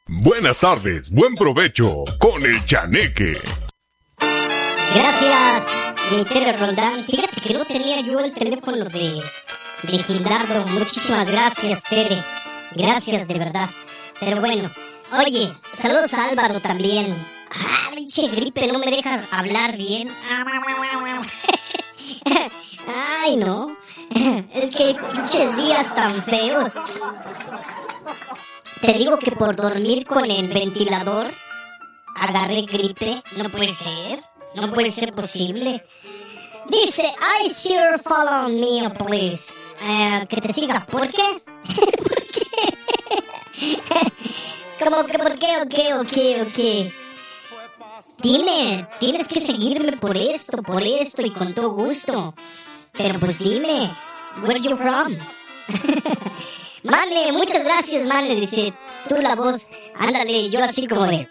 Buenas tardes, buen provecho con el Chaneque. Gracias, mi Tere Roldán. Fíjate que no tenía yo el teléfono de Gildardo. Muchísimas gracias, Tere. Gracias, de verdad. Pero bueno, oye, saludos a Álvaro también. Pinche gripe, no me deja hablar bien. Ay, no. Es que pinches días tan feos. Te digo que por dormir con el ventilador agarré gripe. No puede ser. No puede ser posible. Dice, I sir follow me, please. Que te siga. ¿Por qué? ¿Por qué? ¿Cómo que por qué? Ok. Dime, tienes que seguirme por esto y con todo gusto. Pero pues dime, where you from? Mane, muchas gracias, Mane. Dice, tú la voz, ándale, yo así como de...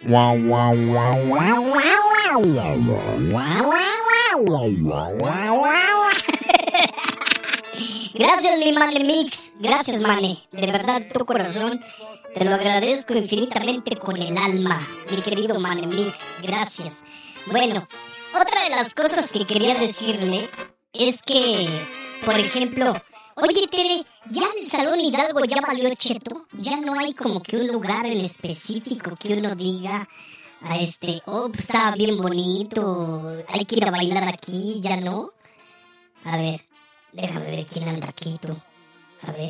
Gracias, mi Mane Mix. Gracias, Mane. De verdad, tu corazón, te lo agradezco infinitamente con el alma, mi querido Mane Mix. Gracias. Bueno, otra de las cosas que quería decirle es que, por ejemplo... Oye, Tere, ya el Salón Hidalgo ya valió cheto. Ya no hay como que un lugar en específico que uno diga, pues está bien bonito, hay que ir a bailar aquí, ya no. A ver, déjame ver quién anda aquí, tú. A ver.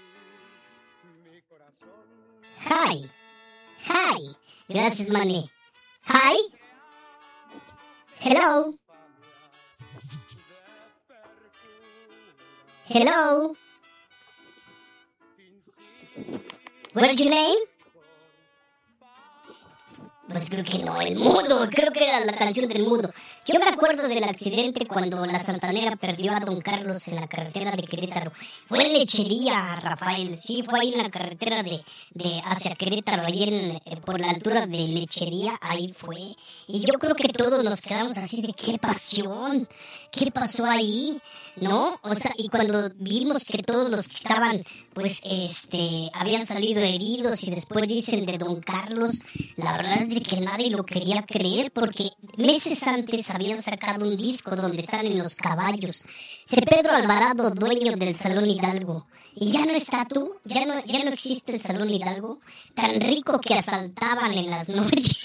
Hi. Gracias, Mane. Hi. Hello. What's your name? Pues creo que no, el mudo. Creo que era la canción del mudo. Yo me acuerdo del accidente cuando la Santanera perdió a Don Carlos en la carretera de Querétaro. Fue en Lechería, Rafael. Sí, fue ahí en la carretera de hacia Querétaro, ahí por la altura de Lechería, ahí fue. Y yo creo que todos nos quedamos así de qué pasión, qué pasó ahí, ¿no? O sea, y cuando vimos que todos los que estaban, pues, habían salido heridos y después dicen de Don Carlos, la verdad es de que nadie lo quería creer porque meses antes habían sacado un disco donde salen los caballos. Pedro Alvarado, dueño del Salón Hidalgo. Y ya no está tú, ya no existe el Salón Hidalgo, tan rico que asaltaban en las noches.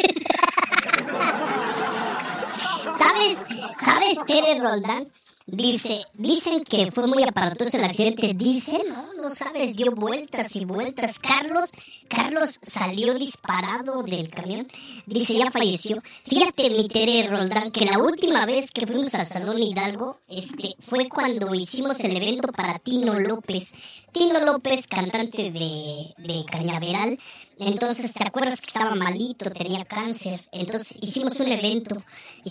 ¿Sabes, Tere Roldán? Dicen que fue muy aparatoso el accidente. Dicen, no sabes, dio vueltas y vueltas. Carlos salió disparado del camión. Dice, ya falleció. Fíjate, mi Tere Roldán, que la última vez que fuimos al Salón Hidalgo, fue cuando hicimos el evento para Tino López. Tino López, cantante de Cañaveral. Entonces, ¿te acuerdas que estaba malito? Tenía cáncer. Entonces, hicimos un evento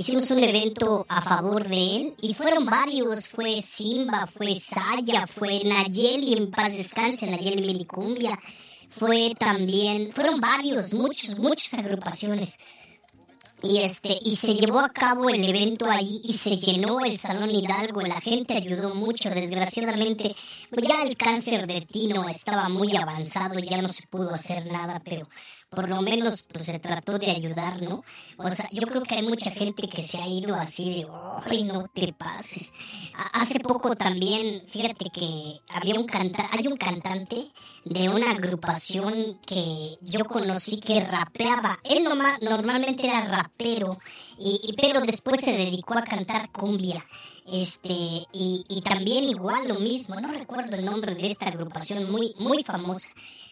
a favor de él. Y fueron varios. Fue Simba, fue Saya, fue Nayeli, en paz descanse, Nayeli Milicumbia. Fueron varios, muchas agrupaciones. Y se llevó a cabo el evento ahí y se llenó el Salón Hidalgo. La gente ayudó mucho. Desgraciadamente, pues ya el cáncer de Tino estaba muy avanzado y ya no se pudo hacer nada, pero por lo menos pues se trató de ayudar, ¿no? O sea, yo creo que hay mucha gente que se ha ido así de, ¡ay, no te pases! Hace poco también, fíjate que hay un cantante de una agrupación que yo conocí que rapeaba. Él normalmente era rapero, pero después se dedicó a cantar cumbia. Y también igual lo mismo, no recuerdo el nombre de esta agrupación muy, muy famosa.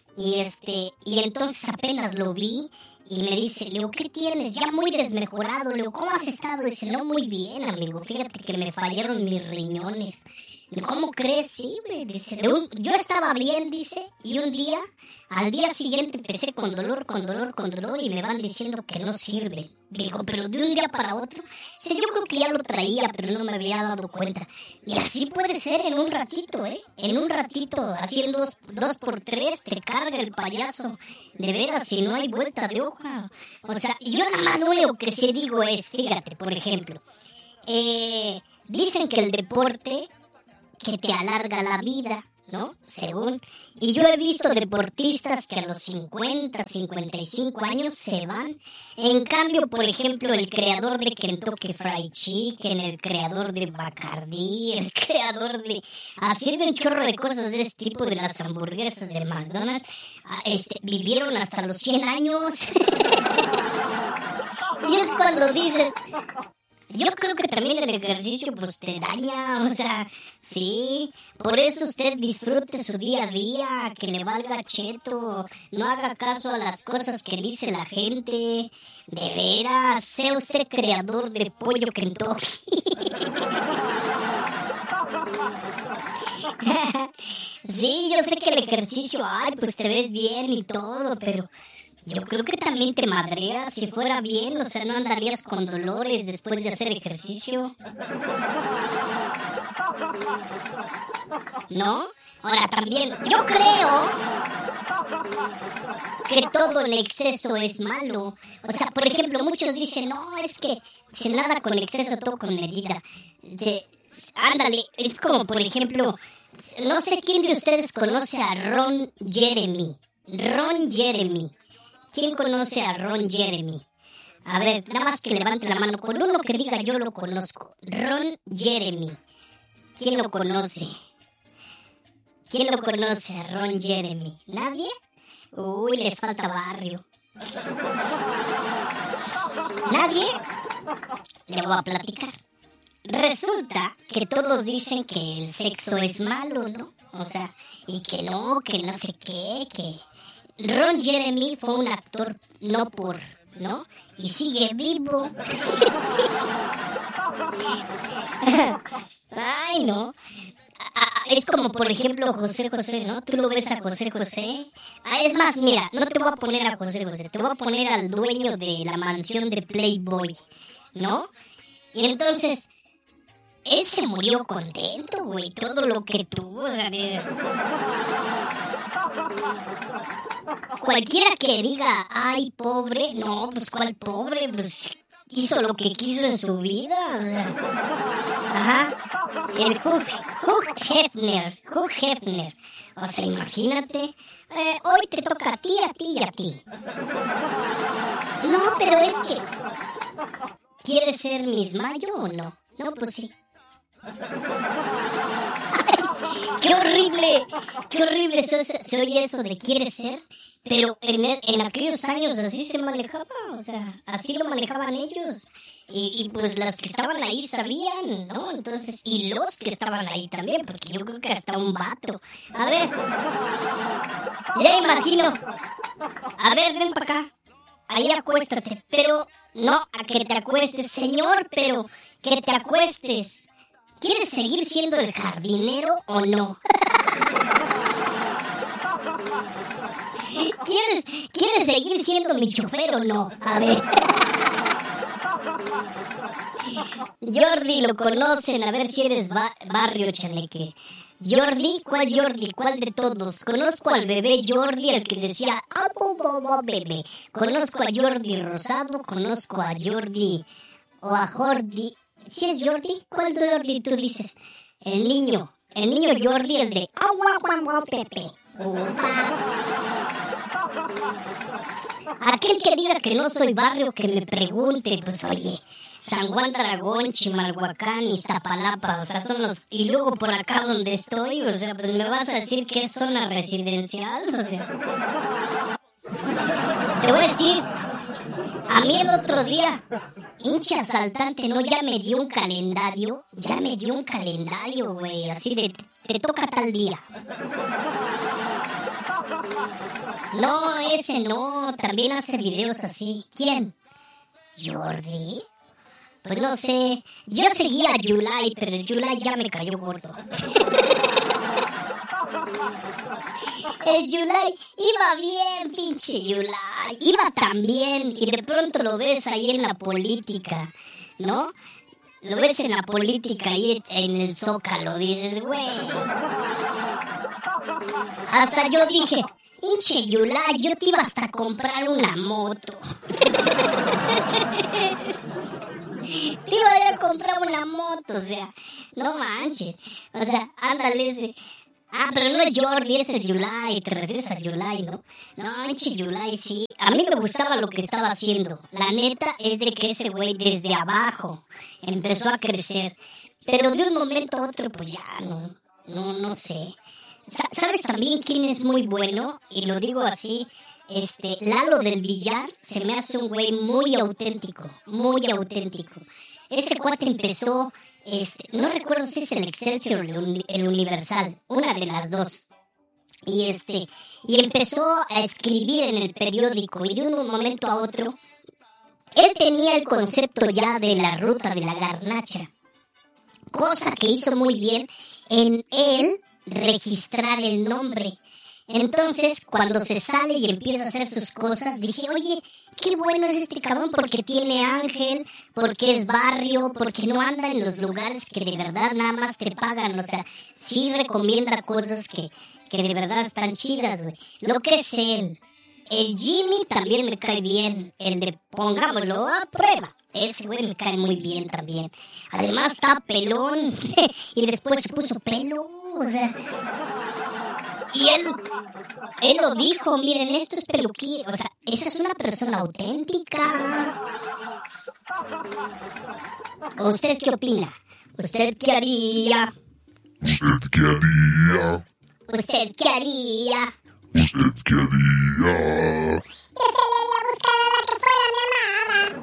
Y entonces apenas lo vi y me dice, le digo, ¿qué tienes? Ya muy desmejorado. Le digo, ¿cómo has estado? Dice, no, muy bien, amigo. Fíjate que me fallaron mis riñones. ¿Cómo crees? Sí, güey. Dice, yo estaba bien, dice, y al día siguiente empecé con dolor, y me van diciendo que no sirve. Digo, pero de un día para otro. Dice, yo creo que ya lo traía, pero no me había dado cuenta. Y así puede ser en un ratito, En un ratito, haciendo 2x3, te carga el payaso. De veras, si no hay vuelta de hoja. O sea, yo nada más lo único que sí digo es, fíjate, por ejemplo, dicen que el deporte que te alarga la vida, ¿no? Según. Y yo he visto deportistas que a los 50, 55 años se van. En cambio, por ejemplo, el creador de Kentucky Fried Chicken, el creador de Bacardi, el creador de... haciendo un chorro de cosas de este tipo, de las hamburguesas de McDonald's, vivieron hasta los 100 años. Y es cuando dices... Yo creo que también el ejercicio pues te daña, o sea, sí, por eso usted disfrute su día a día, que le valga cheto, no haga caso a las cosas que dice la gente, de veras, sea usted creador de pollo Kentucky. Sí, yo sé que el ejercicio, ay, pues te ves bien y todo, pero... yo creo que también te madreas. Si fuera bien, o sea, no andarías con dolores después de hacer ejercicio. ¿No? Ahora también, yo creo que todo en exceso es malo. O sea, por ejemplo, muchos dicen, no, es que si nada con exceso, todo con medida. Ándale, es como, por ejemplo, no sé quién de ustedes conoce a Ron Jeremy. Ron Jeremy. ¿Quién conoce a Ron Jeremy? A ver, nada más que levante la mano. Con uno que diga yo lo conozco. Ron Jeremy. ¿Quién lo conoce? ¿Quién lo conoce a Ron Jeremy? ¿Nadie? Uy, les falta barrio. ¿Nadie? Le voy a platicar. Resulta que todos dicen que el sexo es malo, ¿no? O sea, y que no sé qué, que... Ron Jeremy fue un actor ¿no? Y sigue vivo. Ay, no. Es como, por ejemplo, José José, ¿no? Tú lo ves a José José. Es más, mira, no te voy a poner a José José, te voy a poner al dueño de la mansión de Playboy, ¿no? Y entonces, él se murió contento, güey. Todo lo que tuvo, o sea... Cualquiera que diga, ay, pobre, no, pues ¿cuál pobre? Pues hizo lo que quiso en su vida, o sea. Ajá. El Hugh Hefner. O sea, imagínate, hoy te toca a ti y a ti. No, pero es que, ¿quieres ser Miss Mayo o no? No, pues sí. Qué horrible se oye eso de quiere ser, pero en aquellos años así se manejaba, o sea, así lo manejaban ellos, y pues las que estaban ahí sabían, ¿no? Entonces, y los que estaban ahí también, porque yo creo que hasta un vato. A ver, ya imagino, a ver, ven para acá, ahí acuéstate, pero no a que te acuestes, señor, pero que te acuestes. ¿Quieres seguir siendo el jardinero o no? ¿Quieres seguir siendo mi chofer o no? A ver. Jordi, lo conocen, a ver si eres barrio chaneque. Jordi, ¿cuál Jordi? ¿Cuál de todos? Conozco al bebé Jordi, el que decía bebé. Conozco a Jordi Rosado, conozco a Jordi o a Jordi. ¿Sí es Jordi? ¿Cuál de Jordi tú dices? El niño Jordi, el de Pepe. Aquel que diga que no soy barrio, que me pregunte, pues oye, San Juan de Aragón, Chimalhuacán, Iztapalapa, o sea, son los... Y luego por acá donde estoy, o sea, pues me vas a decir que es zona residencial, o sea... Te voy a decir... A mí el otro día, hincha asaltante, no, ya me dio un calendario, güey, así de, te toca tal día. No, ese no, también hace videos así. ¿Quién? ¿Jordi? Pues no sé, yo seguía a Yulai, pero el Yulai ya me cayó gordo. El Yulai iba bien, pinche Yulai, iba tan bien, y de pronto lo ves ahí en la política, ¿no? Lo ves en la política ahí en el Zócalo, dices, güey. Hasta yo dije, pinche Yulai, yo te iba hasta a comprar una moto. Te iba a ir a comprar una moto, o sea, no manches. O sea, ándale, Ah, pero no es Jordi, es el Yulai, te refieres a Yulai, ¿no? No, Enche Yulai, sí. A mí me gustaba lo que estaba haciendo. La neta es de que ese güey desde abajo empezó a crecer. Pero de un momento a otro, pues ya, no sé. ¿Sabes también quién es muy bueno? Y lo digo así, Lalo del Villar se me hace un güey muy auténtico, muy auténtico. Ese cuate empezó, no recuerdo si es el Excelsior o el Universal, una de las dos. Y empezó a escribir en el periódico y de un momento a otro, él tenía el concepto ya de la ruta de la garnacha. Cosa que hizo muy bien en él registrar el nombre. Entonces, cuando se sale y empieza a hacer sus cosas, dije, oye, qué bueno es este cabrón porque tiene ángel, porque es barrio, porque no anda en los lugares que de verdad nada más te pagan. O sea, sí recomienda cosas que de verdad están chidas, güey. Lo que es él. El Jimmy también me cae bien. El de pongámoslo a prueba. Ese güey me cae muy bien también. Además está pelón. Y después se puso pelo. O sea... Y él lo dijo, miren, esto es peluquín. O sea, esa es una persona auténtica. ¿Usted qué opina? ¿Usted qué haría? ¿Usted qué haría? ¿Usted qué haría? ¿Usted qué haría? Yo salí a buscar a la que fuera mi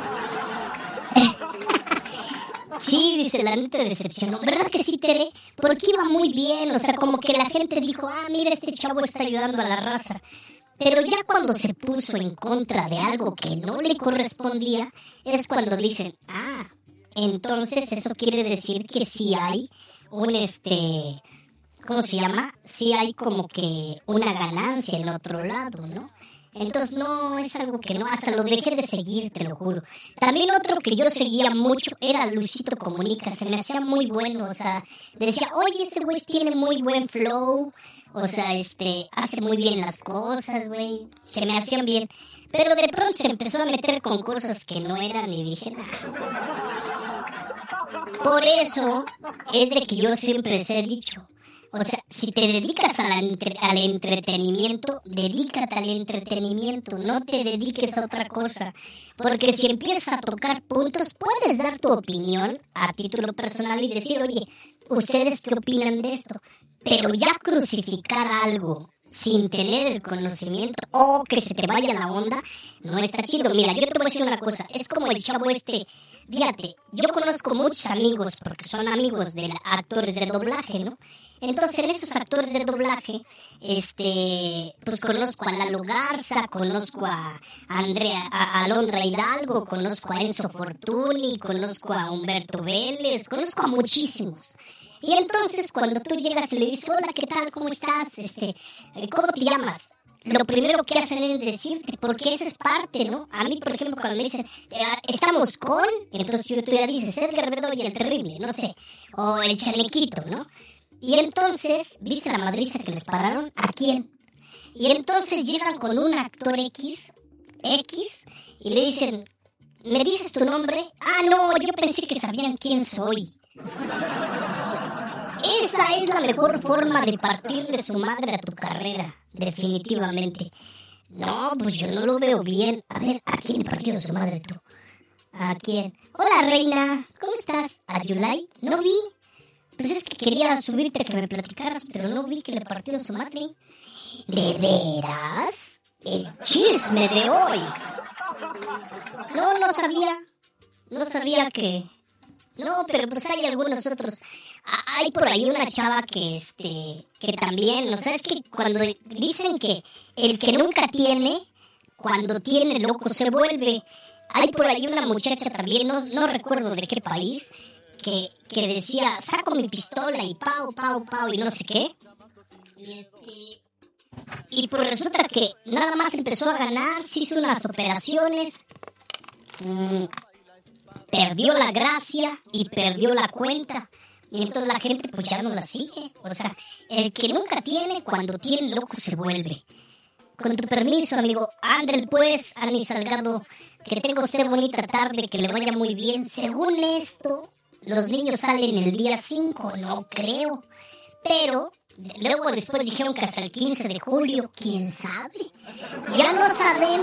amada. Sí, dice, la neta decepcionó. ¿Verdad que sí, Tere? Porque iba muy bien, o sea, como que la gente dijo, mira, este chavo está ayudando a la raza. Pero ya cuando se puso en contra de algo que no le correspondía, es cuando dicen, entonces eso quiere decir que sí hay un, ¿cómo se llama? Sí hay como que una ganancia en otro lado, ¿no? Entonces no, es algo que no, hasta lo dejé de seguir, te lo juro. También otro que yo seguía mucho era Luisito Comunica, se me hacía muy bueno, o sea, decía, oye, ese güey tiene muy buen flow, o sea, hace muy bien las cosas, güey, se me hacían bien. Pero de pronto se empezó a meter con cosas que no eran y dije, Por eso es de que yo siempre les he dicho, o sea, si te dedicas al entretenimiento, dedícate al entretenimiento, no te dediques a otra cosa. Porque si empiezas a tocar puntos, puedes dar tu opinión a título personal y decir, oye, ¿ustedes qué opinan de esto? Pero ya crucificar algo sin tener el conocimiento o que se te vaya la onda, no está chido. Mira, yo te voy a decir una cosa, es como el chavo fíjate, yo conozco muchos amigos, porque son amigos de actores de doblaje, ¿no? Entonces, en esos actores de doblaje, pues conozco a Lalo Garza, conozco a Alondra Hidalgo, conozco a Enzo Fortuni, conozco a Humberto Vélez, conozco a muchísimos. Y entonces, cuando tú llegas y le dices, hola, ¿qué tal? ¿Cómo estás? ¿Cómo te llamas? Lo primero que hacen es decirte, porque esa es parte, ¿no? A mí, por ejemplo, cuando me dicen, estamos con, entonces tú ya dices, Edgar Bedoya el Terrible, no sé, o el Chanequito, ¿no? Y entonces, ¿viste la madriza que les pararon? ¿A quién? Y entonces llegan con un actor X, y le dicen, ¿me dices tu nombre? No, yo pensé que sabían quién soy. Esa es la mejor forma de partirle su madre a tu carrera, definitivamente. No, pues yo no lo veo bien. A ver, ¿a quién le partió su madre tú? ¿A quién? Hola, reina, ¿cómo estás? ¿A Yulai? No vi. Pues es que quería subirte a que me platicaras, pero no vi que le partió su madre. ¿De veras? El chisme de hoy. No sabía. No sabía que... No, pero pues hay algunos otros. Hay por ahí una chava que también, o sea, es que cuando dicen que el que nunca tiene, cuando tiene loco se vuelve. Hay por ahí una muchacha también, no recuerdo de qué país, que decía, saco mi pistola y pau, y no sé qué. Y pues resulta que nada más empezó a ganar, se hizo unas operaciones, perdió la gracia y perdió la cuenta. Y entonces la gente pues ya no la sigue. O sea, el que nunca tiene, cuando tiene loco se vuelve. Con tu permiso, amigo, ándale pues, Ani Salgado, que tenga usted bonita tarde, que le vaya muy bien. Según esto, los niños salen el día 5, no creo. Pero Luego después dijeron que hasta el 15 de julio. ¿Quién sabe? Ya no sabemos.